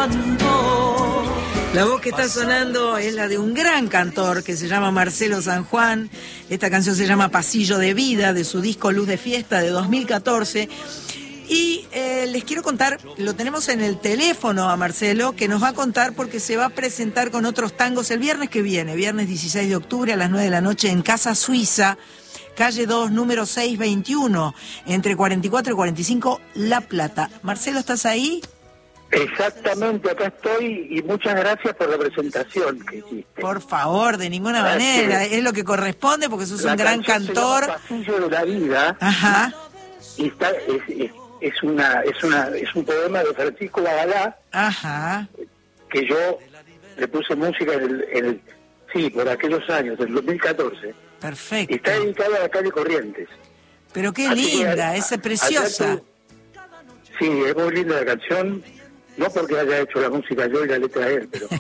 La voz que está sonando es la de un gran cantor que se llama Marcelo San Juan. Esta canción se llama Pasillo de Vida, de su disco Luz de Fiesta de 2014. Y les quiero contar, lo tenemos en el teléfono a Marcelo, que nos va a contar porque se va a presentar con otros tangos el viernes que viene, viernes 16 de octubre a las 9 de la noche en Casa Suiza, calle 2, número 621, entre 44 y 45, La Plata. Marcelo, ¿estás ahí? Exactamente, acá estoy y muchas gracias por la presentación que hiciste. Por favor, de ninguna manera, es lo que corresponde porque sos un gran cantor. Se llama Pasillo de la Vida. Ajá. Y está, es un poema de Francisco Bagalá. Ajá. Que yo le puse música sí, por aquellos años, del 2014. Perfecto. Y está dedicada a la calle Corrientes. Pero qué Así linda, esa es preciosa. Sí, es muy linda la canción. No porque haya hecho la música yo y la letra él, pero...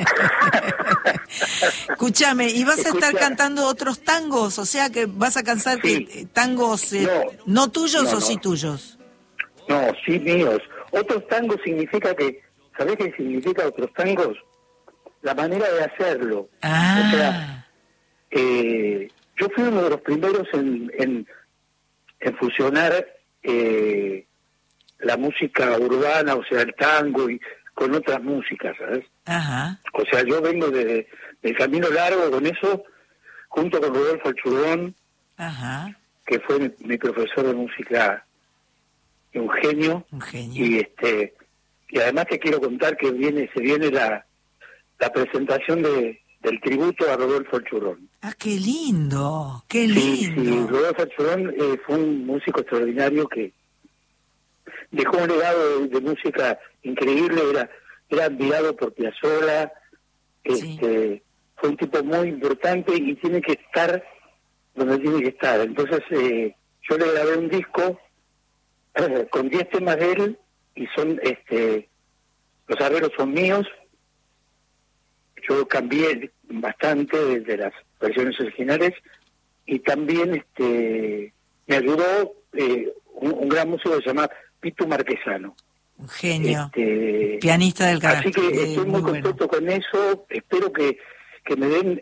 Escúchame, ¿y vas a estar cantando otros tangos? O sea, que vas a cantar tangos no tuyos o sí tuyos. No, sí míos. Otros tangos significa que... ¿Sabés qué significa otros tangos? La manera de hacerlo. Ah. O sea, yo fui uno de los primeros en fusionar... la música urbana, o sea, el tango, y con otras músicas, ¿sabes? Ajá. O sea, yo vengo del camino largo con eso, junto con Rodolfo Alchurrón, Ajá. que fue mi profesor de música, un genio. Un genio. Y además te quiero contar que se viene la presentación del tributo a Rodolfo Alchurrón. Ah, qué lindo, qué lindo. Sí, Rodolfo Alchurrón fue un músico extraordinario que dejó un legado de música increíble, era admirado por Piazzolla, fue un tipo muy importante y tiene que estar donde tiene que estar. Entonces yo le grabé un disco con 10 temas de él y son los arreglos son míos. Yo cambié bastante de las versiones originales y también me ayudó un gran músico que se llama Pitu Marquesano. Un genio. Pianista del carajo. Así que estoy muy contento con eso. Espero que me den,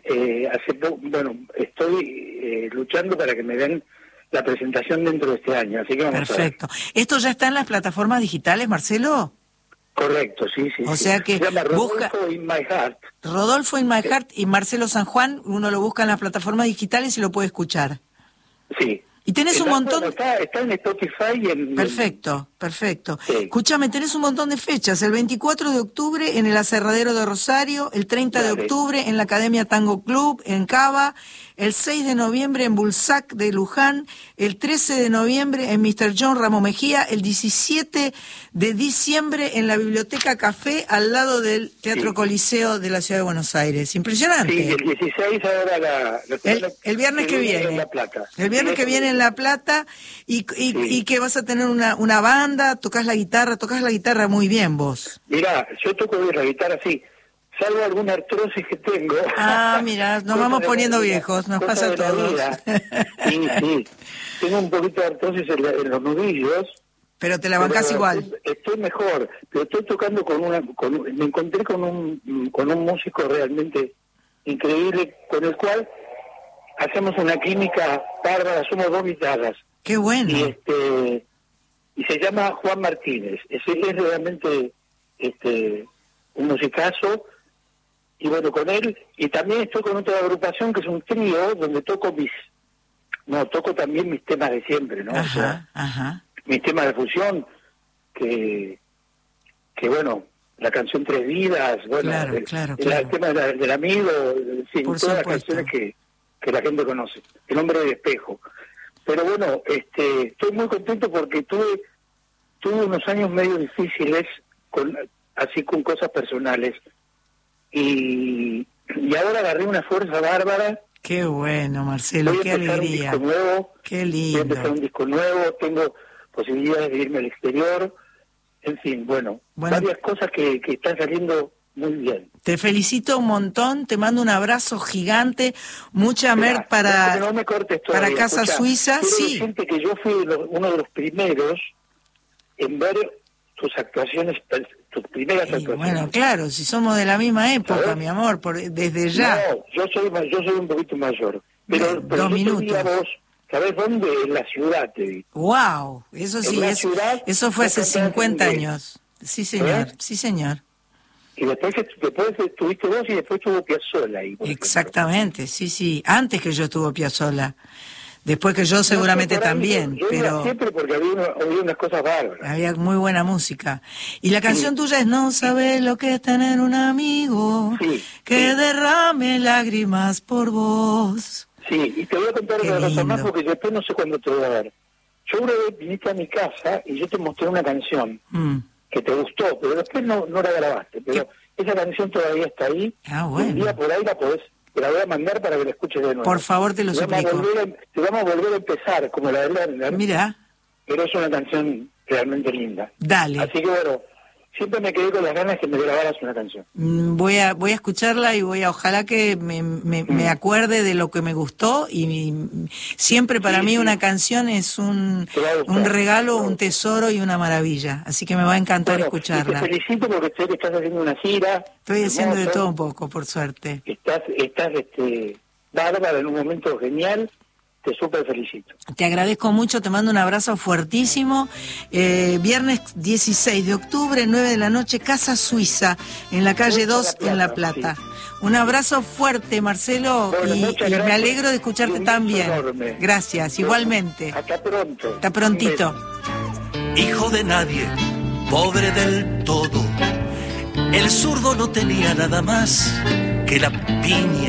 estoy luchando para que me den la presentación dentro de este año. Así que vamos Perfecto. ¿Esto ya está en las plataformas digitales, Marcelo? Correcto, sí. O sea que se llama Rodolfo in My Heart. Rodolfo in My Heart y Marcelo San Juan, uno lo busca en las plataformas digitales y lo puede escuchar. Sí. Y tenés un montón... Está en Spotify y en... Perfecto. Sí. Escúchame, tenés un montón de fechas. El 24 de octubre en el Aserradero de Rosario, el 30 de octubre en la Academia Tango Club en Cava, el 6 de noviembre en Bulsac de Luján, el 13 de noviembre en Mr. John Ramo Mejía, el 17 de diciembre en la Biblioteca Café al lado del Teatro Coliseo de la Ciudad de Buenos Aires. Impresionante. Sí, el 16 ahora el viernes que viene. En La Plata. El viernes que viene en La Plata y que vas a tener una banda, tocas la guitarra muy bien vos. Mirá, yo toco la guitarra así, salvo alguna artrosis que tengo. Ah, mirá, nos vamos poniendo viejos, nos pasa a todos. Sí, tengo un poquito de artrosis en los nudillos. Pero te la bancás igual. Estoy mejor, pero estoy tocando me encontré con un músico realmente increíble, con el cual hacemos una química bárbara, somos dos guitarras. Qué bueno. Y se llama Juan Martínez. Es realmente un musicazo. Y bueno, con él, y también estoy con otra agrupación que es un trío, donde toco también mis temas de siempre, ¿no? Ajá. Mis temas de fusión, que bueno, la canción Tres Vidas, bueno, claro. El tema del amigo, sí, Por todas supuesto. las canciones que la gente conoce. El hombre del espejo. Pero bueno, estoy muy contento porque tuve unos años medio difíciles, así con cosas personales, y ahora agarré una fuerza bárbara. Qué bueno, Marcelo, qué alegría. Un disco nuevo, qué lindo. Voy a empezar un disco nuevo, tengo posibilidades de irme al exterior, en fin, bueno, varias cosas que están saliendo muy bien. Te felicito un montón, te mando un abrazo gigante, mucha mer para Casa Suiza. Quiero decirte que yo fui uno de los primeros en ver tus actuaciones, tus primeras actuaciones. Bueno, claro, si somos de la misma época, ¿sabes? mi amor, desde ya. No, yo soy un poquito mayor. Pero 2 minutos. Te vi a vos, ¿sabés dónde? En la ciudad te vi. Wow, eso sí, eso fue hace 50 años. Sí, señor, sí, señor. Y después estuviste vos y después estuvo Piazzolla ahí. Exactamente, sí, antes que yo estuvo Piazzolla. Después que yo seguramente también, yo pero iba siempre porque había unas cosas bárbaras. había muy buena música. Y la canción tuya es No sabes lo que es tener un amigo que derrame lágrimas por vos. Sí, y te voy a contar otra cosa más porque después no sé cuándo te voy a ver. Yo una vez viniste a mi casa y yo te mostré una canción que te gustó, pero después no la grabaste. Pero esa canción todavía está ahí. Bueno. Un día por ahí te la voy a mandar para que la escuches de nuevo. Por favor, te lo suplico. Te vamos a volver a empezar, como la de Lerner. Mira. Pero es una canción realmente linda. Dale. Así que bueno, siempre me quedé con las ganas que me grabaras una canción. Voy a escucharla y ojalá que me acuerde de lo que me gustó y siempre para mí una canción es un regalo, un tesoro y una maravilla. Así que me va a encantar escucharla. Te felicito porque sé que estás haciendo una gira. Estoy haciendo de todo un poco, por suerte. Estás bárbara en un momento genial. Te súper felicito. Te agradezco mucho, te mando un abrazo fuertísimo. Viernes 16 de octubre, 9 de la noche, Casa Suiza, en la calle 2, en La Plata. Sí. Un abrazo fuerte, Marcelo, bueno, y me alegro de escucharte tan bien. Enorme. Gracias, igualmente. Hasta pronto. Hasta prontito. Hijo de nadie, pobre del todo. El zurdo no tenía nada más que la piña